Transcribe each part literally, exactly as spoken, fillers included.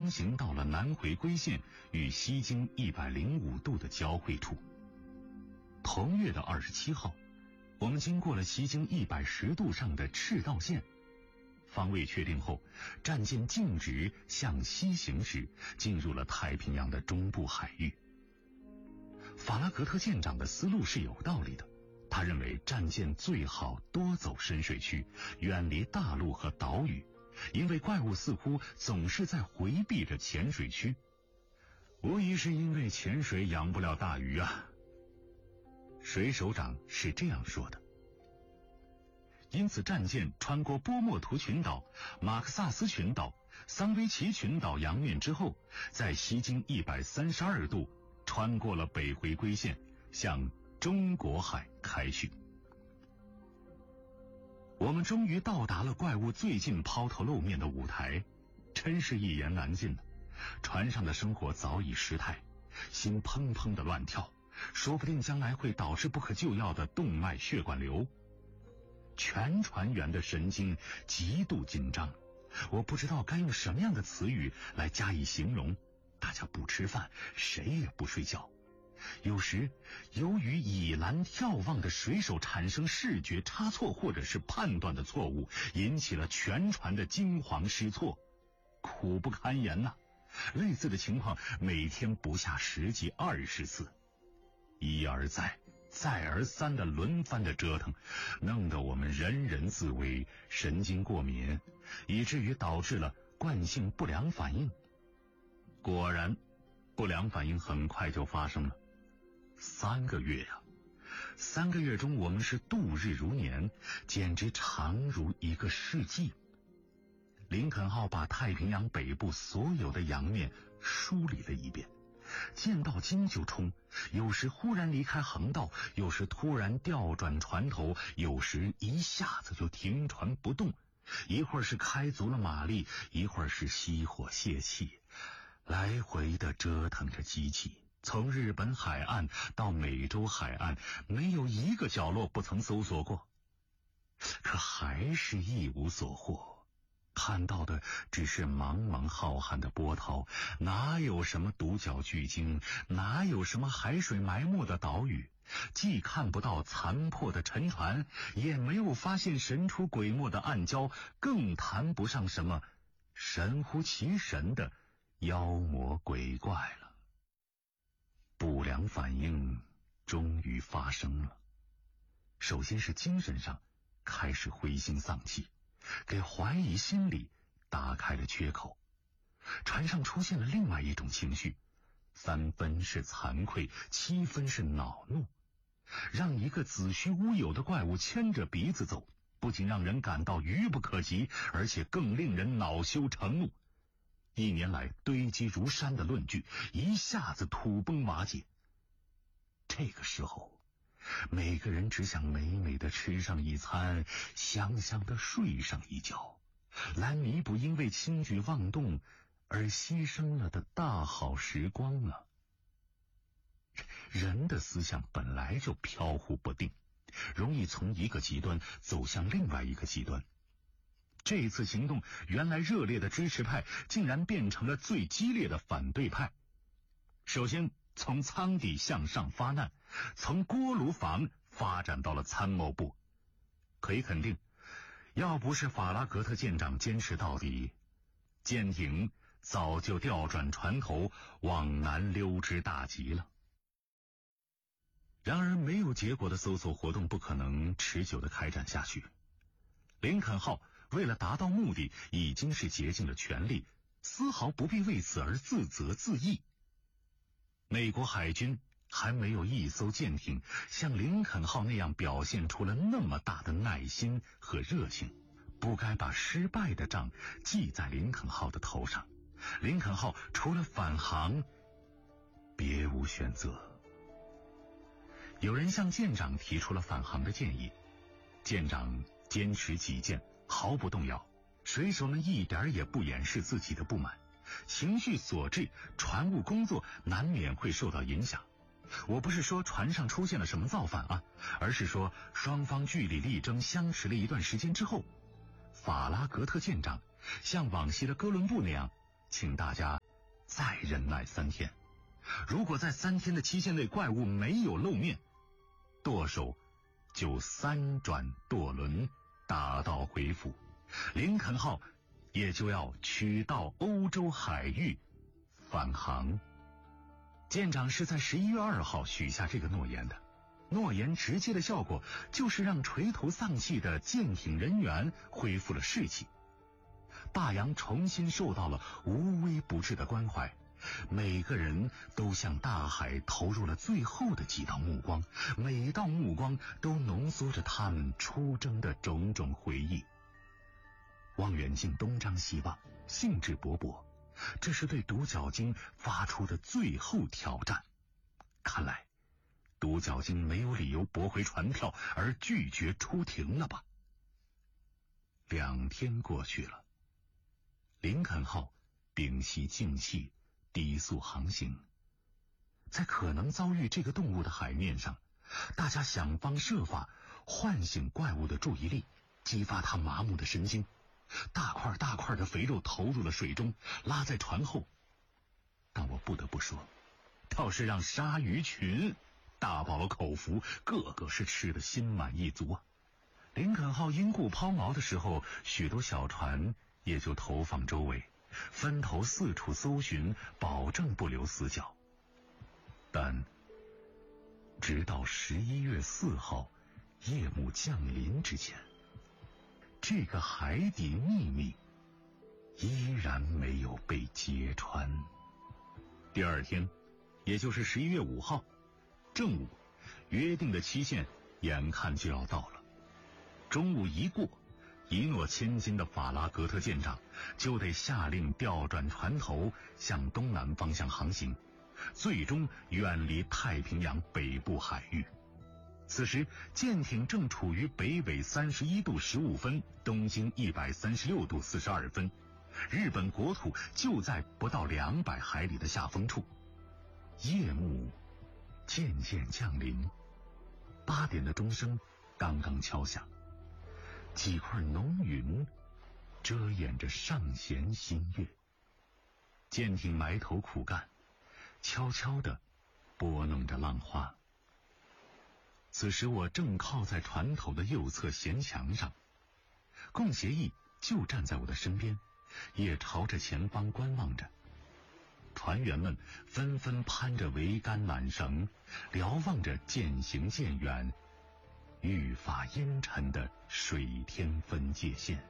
航行到了南回归线与西经一百零五度的交汇处。同月的二十七号，我们经过了西经一百十度上的赤道线，方位确定后，战舰径直向西行驶，进入了太平洋的中部海域。法拉格特舰长的思路是有道理的，他认为战舰最好多走深水区，远离大陆和岛屿，因为怪物似乎总是在回避着浅水区，无疑是因为浅水养不了大鱼啊。水手长是这样说的。因此战舰穿过波莫图群岛、马克萨斯群岛、桑威奇群岛洋面之后，在西经一百三十二度穿过了北回归线，向中国海开去。我们终于到达了怪物最近抛头露面的舞台，真是一言难尽了。船上的生活早已失态，心砰砰的乱跳，说不定将来会导致不可救药的动脉血管瘤。全船员的神经极度紧张，我不知道该用什么样的词语来加以形容。大家不吃饭，谁也不睡觉。有时由于倚栏眺望的水手产生视觉差错或者是判断的错误，引起了全船的惊惶失措，苦不堪言呐、啊。类似的情况每天不下十几二十次，一而再再而三的轮番的折腾，弄得我们人人自危，神经过敏，以至于导致了惯性不良反应。果然不良反应很快就发生了。三个月呀、啊，三个月中我们是度日如年，简直长如一个世纪。林肯号把太平洋北部所有的洋面梳理了一遍，见到鲸就冲，有时忽然离开航道，有时突然调转船头，有时一下子就停船不动，一会儿是开足了马力，一会儿是熄火泄气，来回的折腾着机器。从日本海岸到美洲海岸，没有一个角落不曾搜索过，可还是一无所获。看到的只是茫茫浩瀚的波涛，哪有什么独角巨鲸，哪有什么海水埋没的岛屿，既看不到残破的沉船，也没有发现神出鬼没的暗礁，更谈不上什么神乎其神的妖魔鬼怪了。不良反应终于发生了。首先是精神上开始灰心丧气，给怀疑心理打开了缺口。船上出现了另外一种情绪，三分是惭愧，七分是恼怒。让一个子虚乌有的怪物牵着鼻子走，不仅让人感到愚不可及，而且更令人恼羞成怒。一年来堆积如山的论据一下子土崩瓦解。这个时候每个人只想美美的吃上一餐，香香的睡上一觉，来弥补因为轻举妄动而牺牲了的大好时光啊。人的思想本来就飘忽不定，容易从一个极端走向另外一个极端。这一次行动，原来热烈的支持派竟然变成了最激烈的反对派。首先从舱底向上发难，从锅炉房发展到了参谋部。可以肯定，要不是法拉格特舰长坚持到底，舰艇早就调转船头往南溜之大吉了。然而没有结果的搜索活动不可能持久的开展下去。林肯号为了达到目的已经是竭尽了全力，丝毫不必为此而自责自艾。美国海军还没有一艘舰艇像林肯号那样表现出了那么大的耐心和热情，不该把失败的账记在林肯号的头上。林肯号除了返航别无选择。有人向舰长提出了返航的建议，舰长坚持己见，毫不动摇。水手们一点也不掩饰自己的不满，情绪所致，船务工作难免会受到影响。我不是说船上出现了什么造反啊，而是说双方据理力争相持了一段时间之后，法拉格特舰长像往昔的哥伦布那样，请大家再忍耐三天。如果在三天的期限内怪物没有露面，舵手就三转舵轮打道回府，林肯号也就要取到欧洲海域返航。舰长是在十一月二号许下这个诺言的，诺言直接的效果就是让垂头丧气的舰艇人员恢复了士气，大洋重新受到了无微不至的关怀，每个人都向大海投入了最后的几道目光，每道目光都浓缩着他们出征的种种回忆。望远镜东张西望，兴致勃勃，这是对独角鲸发出的最后挑战。看来独角鲸没有理由驳回船票而拒绝出庭了吧。两天过去了，林肯号屏息静气，低速航行。在可能遭遇这个动物的海面上，大家想方设法唤醒怪物的注意力，激发它麻木的神经。大块大块的肥肉投入了水中，拉在船后。但我不得不说，倒是让鲨鱼群大饱了口福，个个是吃得心满意足啊。林肯号因故抛锚的时候，许多小船也就投放周围，分头四处搜寻，保证不留死角。但直到十一月四号夜幕降临之前，这个海底秘密依然没有被揭穿。第二天，也就是十一月五号正午，约定的期限眼看就要到了。中午一过，一诺千金的法拉格特舰长就得下令调转船头，向东南方向航行，最终远离太平洋北部海域。此时舰艇正处于北纬三十一度十五分，东经一百三十六度四十二分，日本国土就在不到两百海里的下风处。夜幕渐渐降临，八点的钟声刚刚敲响，几块浓云遮掩着上弦新月。舰艇埋头苦干，悄悄地拨弄着浪花。此时我正靠在船头的右侧舷墙上，贡协议就站在我的身边，也朝着前方观望着。船员们纷纷攀着桅杆缆绳，瞭望着渐行渐远、愈发阴沉的水天分界线。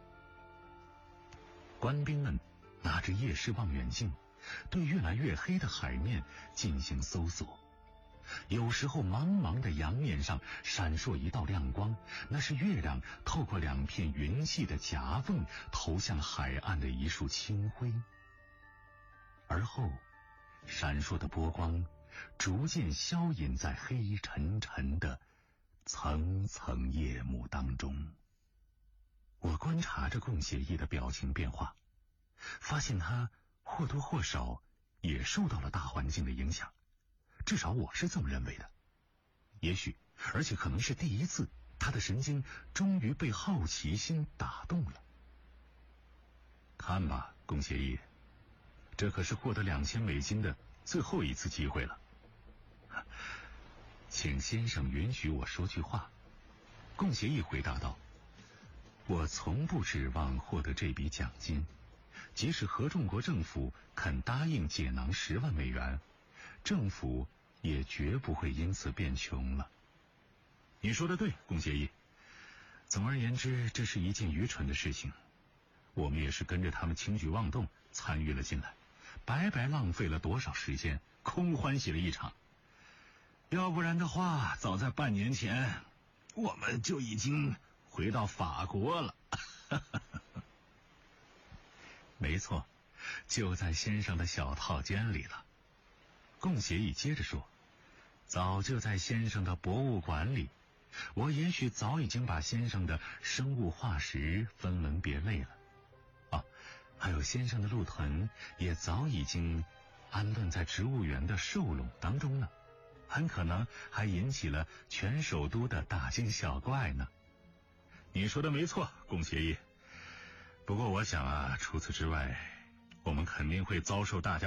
官兵们拿着夜视望远镜，对越来越黑的海面进行搜索。有时候茫茫的洋面上闪烁一道亮光，那是月亮透过两片云气的夹缝投向海岸的一束清辉。而后闪烁的波光逐渐消隐在黑沉沉的层层夜幕当中。我观察着贡协议的表情变化，发现他或多或少也受到了大环境的影响，至少我是这么认为的。也许，而且可能是第一次，他的神经终于被好奇心打动了。看吧，贡协议，这可是获得两千美金的最后一次机会了。请先生允许我说句话。贡协议回答道，我从不指望获得这笔奖金，即使合众国政府肯答应解囊十万美元，政府也绝不会因此变穷了。你说的对，贡协议。总而言之，这是一件愚蠢的事情，我们也是跟着他们轻举妄动参与了进来，白白浪费了多少时间，空欢喜了一场。要不然的话，早在半年前我们就已经回到法国了。没错，就在先生的小套间里了。贡协议接着说，早就在先生的博物馆里，我也许早已经把先生的生物化石分门别类了。啊，还有先生的鹿臀也早已经安顿在植物园的兽笼当中了，很可能还引起了全首都的大惊小怪呢。你说的没错，贡协议。不过我想啊，除此之外，我们肯定会遭受大家